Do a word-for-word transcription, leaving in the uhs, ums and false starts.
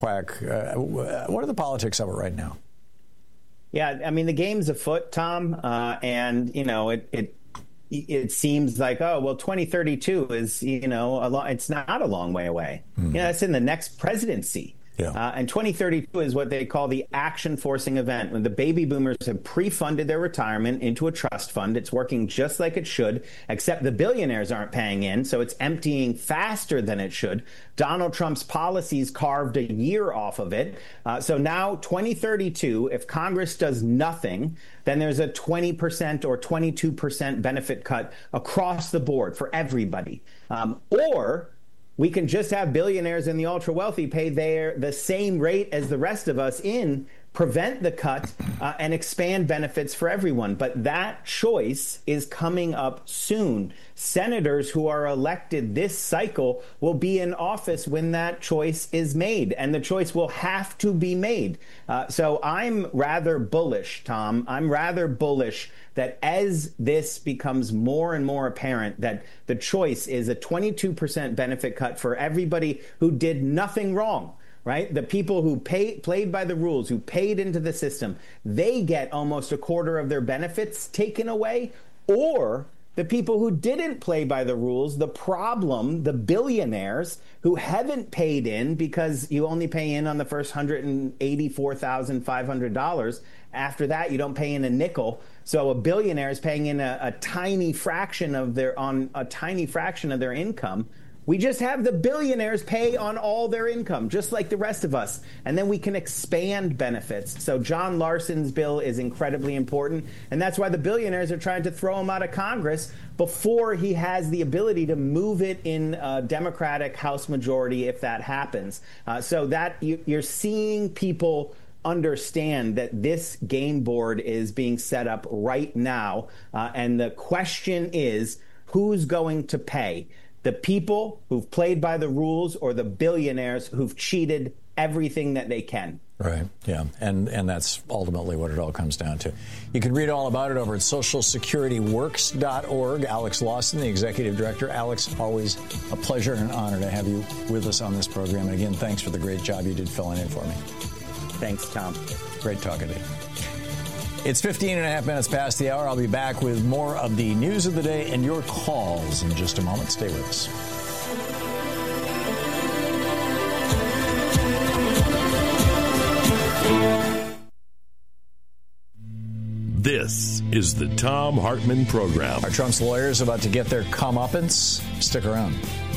Quack, uh, what are the politics of it right now? Yeah, I mean, the game's afoot, Tom, uh, and, you know, it, it it seems like, oh, well, twenty thirty-two is, you know, a lo- it's not a long way away. Mm. You know, it's in the next presidency. Yeah. Uh, and twenty thirty-two is what they call the action forcing event, when the baby boomers have pre-funded their retirement into a trust fund. It's working just like it should, except the billionaires aren't paying in, so it's emptying faster than it should. Donald Trump's policies carved a year off of it. Uh, so now twenty thirty-two, if Congress does nothing, then there's a twenty percent or twenty-two percent benefit cut across the board for everybody. Um, or we can just have billionaires and the ultra wealthy pay their the same rate as the rest of us in, prevent the cut, uh, and expand benefits for everyone. But that choice is coming up soon. Senators who are elected this cycle will be in office when that choice is made, and the choice will have to be made. Uh, so I'm rather bullish, Tom. I'm rather bullish that as this becomes more and more apparent that the choice is a twenty-two percent benefit cut for everybody who did nothing wrong, right? The people who pay, played by the rules, who paid into the system, they get almost a quarter of their benefits taken away. Or the people who didn't play by the rules, the problem, the billionaires who haven't paid in, because you only pay in on the first one hundred eighty-four thousand five hundred dollars. After that, you don't pay in a nickel. So a billionaire is paying in a, a tiny fraction of their on a tiny fraction of their income. We just have the billionaires pay on all their income, just like the rest of us. And then we can expand benefits. So John Larson's bill is incredibly important. And that's why the billionaires are trying to throw him out of Congress before he has the ability to move it in a Democratic House majority if that happens. Uh, so that you, you're seeing people understand that this game board is being set up right now. Uh, and the question is, who's going to pay? The people who've played by the rules, or the billionaires who've cheated everything that they can? Right. Yeah. And and that's ultimately what it all comes down to. You can read all about it over at social security works dot org. Alex Lawson, the executive director. Alex, always a pleasure and an honor to have you with us on this program. And again, thanks for the great job you did filling in for me. Thanks, Tom. Great talking to you. It's fifteen and a half minutes past the hour. I'll be back with more of the news of the day and your calls in just a moment. Stay with us. This is the Thom Hartmann Program. Are Trump's lawyers about to get their comeuppance? Stick around.